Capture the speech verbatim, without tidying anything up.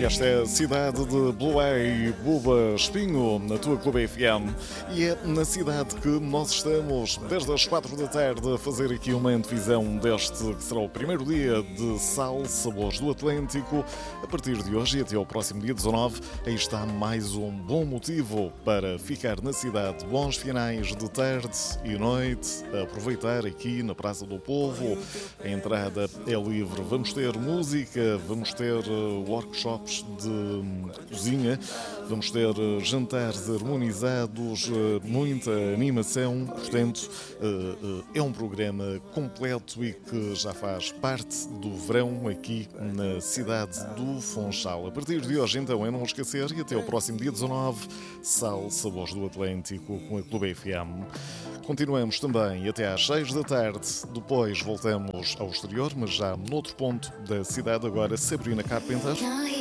Esta é a cidade de Bloé, Buba Espinho, na tua Clube F M. E é na cidade que nós estamos, desde as quatro da tarde, a fazer aqui uma antevisão deste que será o primeiro dia de Sal, Sabores do Atlântico. A partir de hoje e até ao próximo dia dezanove, aí está mais um bom motivo para ficar na cidade. Bons finais de tarde e noite, a aproveitar aqui na Praça do Povo. A entrada é livre. Vamos ter música, vamos ter workshops de cozinha, vamos ter jantares harmonizados, muita animação. Portanto, é um programa completo e que já faz parte do verão aqui na cidade do Funchal. A partir de hoje, então, é não esquecer, e até ao próximo dia dezanove, Sal, Sabores do Atlântico com a Clube F M. Continuamos também até às seis da tarde, depois voltamos ao exterior, mas já noutro ponto da cidade, agora Sabrina Carpenter.